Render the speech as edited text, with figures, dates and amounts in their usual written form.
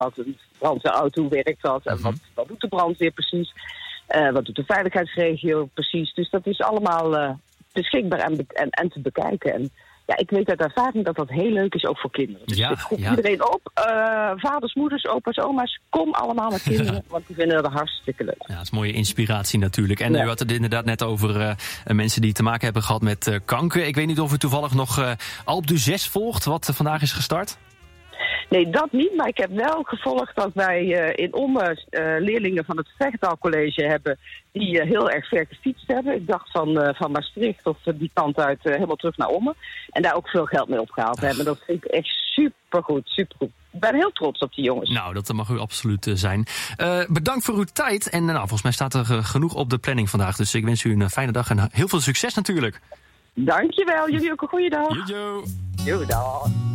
wat een brandweerauto, hoe werkt dat? En wat doet de brandweer precies? Wat doet de veiligheidsregio precies? Dus dat is allemaal beschikbaar en te bekijken. En ja, ik weet uit ervaring dat heel leuk is, ook voor kinderen. Dus ik roep iedereen op. Vaders, moeders, opa's, oma's, kom allemaal met kinderen. Want die vinden dat hartstikke leuk. Ja, dat is mooie inspiratie natuurlijk. En u had het inderdaad net over mensen die te maken hebben gehad met kanker. Ik weet niet of u toevallig nog Alpe d'Huez volgt, wat vandaag is gestart. Nee, dat niet. Maar ik heb wel gevolgd dat wij in Ommen leerlingen van het Vechtdalcollege hebben die heel erg ver gefietst hebben. Ik dacht van Maastricht of die kant uit helemaal terug naar Ommen. En daar ook veel geld mee opgehaald hebben. Dat vind ik echt supergoed, supergoed. Ik ben heel trots op die jongens. Nou, dat mag u absoluut zijn. Bedankt voor uw tijd. En volgens mij staat er genoeg op de planning vandaag. Dus ik wens u een fijne dag en heel veel succes natuurlijk. Dankjewel. Jullie ook een goede dag. Jojo. Dag.